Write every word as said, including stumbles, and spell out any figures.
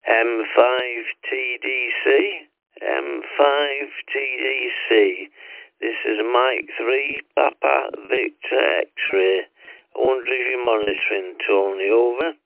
M five T D C, M five T D C. This is Mike three, Papa Victor X-ray. I wonder if you're monitoring, Tony, over.